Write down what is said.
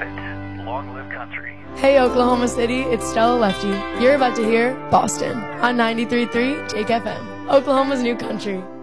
it. Long live country. Hey Oklahoma City, it's Stella Lefty. You're about to hear Boston on 93.3 Jake FM, Oklahoma's new country.